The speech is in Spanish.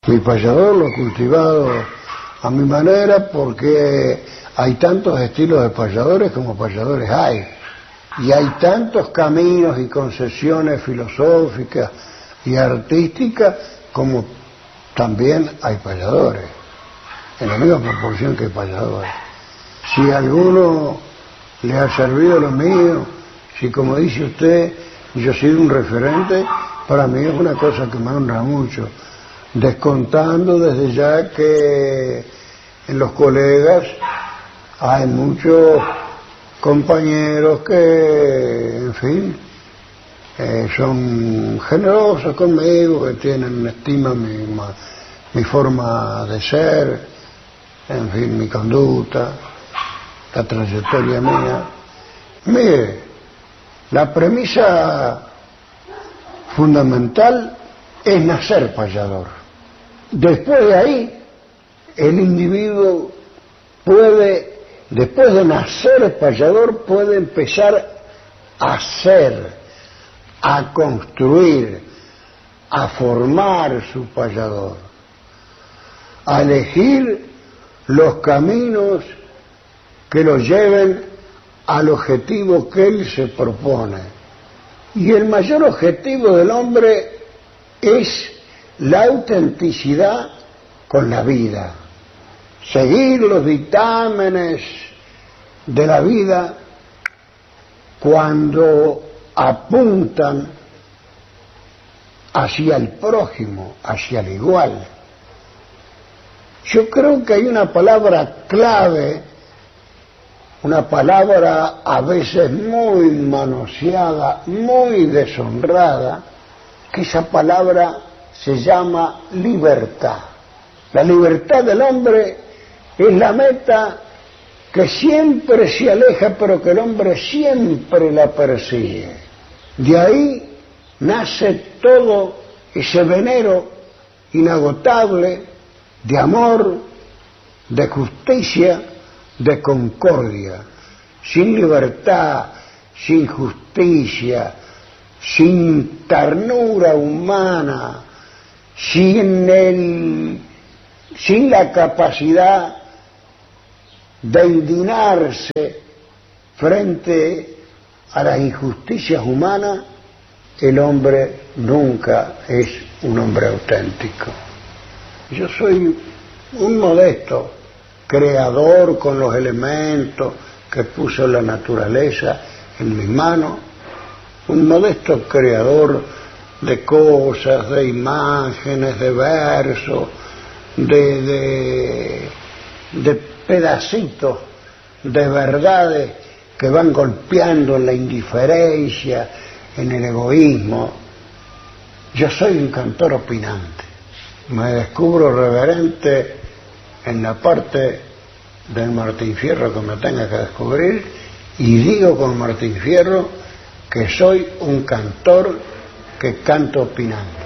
Mi payador lo he cultivado a mi manera porque hay tantos estilos de payadores como payadores hay. Y hay tantos caminos y concesiones filosóficas y artísticas como también hay payadores, en la misma proporción que hay payadores. Si a alguno le ha servido lo mío, si como dice usted, yo he sido un referente, para mí es una cosa que me honra mucho, descontando desde ya que en los colegas hay muchos compañeros que, en fin, son generosos conmigo, que tienen estima mi forma de ser, en fin, mi conducta, la trayectoria mía. Mire, la premisa fundamental es nacer payador. Después de ahí, el individuo puede, después de nacer payador, puede empezar a ser, a construir, a formar su payador, a elegir los caminos que lo lleven al objetivo que él se propone. Y el mayor objetivo del hombre es la autenticidad con la vida, seguir los dictámenes de la vida cuando apuntan hacia el prójimo, hacia el igual. Yo creo que hay una palabra clave, una palabra a veces muy manoseada, muy deshonrada, que esa palabra se llama libertad. La libertad del hombre es la meta que siempre se aleja, pero que el hombre siempre la persigue. De ahí nace todo ese venero inagotable de amor, de justicia, de concordia. Sin libertad, sin justicia, sin ternura humana, sin la capacidad de indignarse frente a las injusticias humanas, el hombre nunca es un hombre auténtico. Yo soy un modesto creador con los elementos que puso la naturaleza en mis manos, un modesto creador de cosas, de imágenes, de versos, de pedacitos de verdades que van golpeando en la indiferencia, en el egoísmo. Yo soy un cantor opinante, me descubro reverente en la parte del Martín Fierro que me tenga que descubrir, y digo con Martín Fierro que soy un cantor que canto opinante.